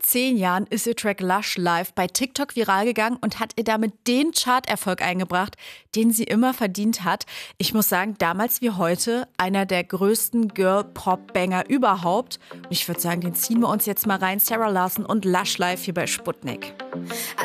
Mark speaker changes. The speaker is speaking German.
Speaker 1: 10 Jahren ist ihr Track Lush Life bei TikTok viral gegangen und hat ihr damit den Charterfolg eingebracht, den sie immer verdient hat. Ich muss sagen, damals wie heute einer der größten Girl-Pop-Banger überhaupt. Und ich würde sagen, den ziehen wir uns jetzt mal rein. Sarah Larsson und Lush Life hier bei Sputnik.